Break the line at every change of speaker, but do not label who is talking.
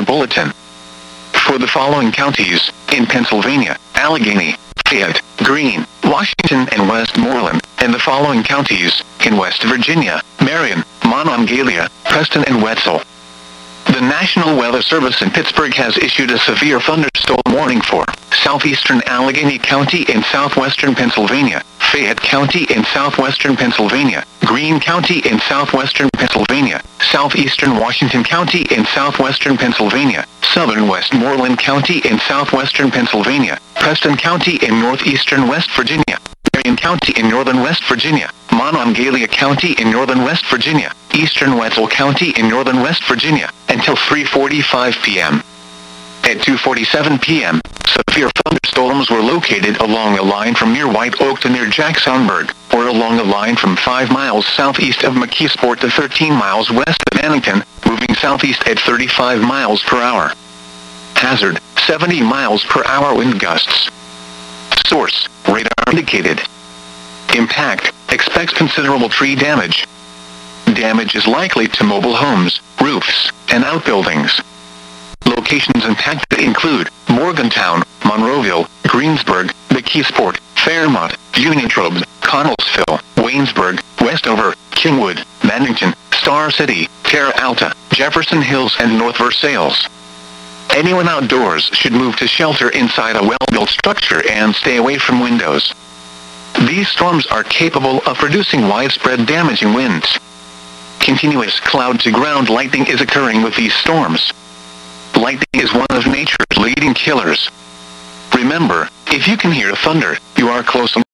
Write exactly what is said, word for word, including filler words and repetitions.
bulletin. For the following counties, in Pennsylvania: Allegheny, Fayette, Greene, Washington and Westmoreland, and the following counties, in West Virginia: Marion, Monongalia, Preston and Wetzel. The National Weather Service in Pittsburgh has issued a severe thunderstorm warning for southeastern Allegheny County in southwestern Pennsylvania, Fayette County in southwestern Pennsylvania, Greene County in southwestern Pennsylvania, southeastern Washington County in southwestern Pennsylvania, southern Westmoreland County in southwestern Pennsylvania, Preston County in northeastern West Virginia, Marion County in northern West Virginia, Monongalia County in northern West Virginia, eastern Wetzel County in northern West Virginia, until three forty-five p m At two forty-seven p m, severe thunderstorms were located along a line from near White Oak to near Jacksonburg, or along a line from five miles southeast of McKeesport to thirteen miles west of Annington, moving southeast at thirty-five miles per hour. Hazard, seventy miles per hour wind gusts. Source, radar indicated. Impact, expects considerable tree damage. Damage is likely to mobile homes, roofs, and outbuildings. Locations impacted include Morgantown, Monroeville, Greensburg, McKeesport, Fairmont, Union-Trobes, Connellsville, Waynesburg, Westover, Kingwood, Mannington, Star City, Terra Alta, Jefferson Hills and North Versailles. Anyone outdoors should move to shelter inside a well-built structure and stay away from windows. These storms are capable of producing widespread damaging winds. Continuous cloud-to-ground lightning is occurring with these storms. Lightning is one of nature's leading killers. Remember, if you can hear thunder, you are close enough.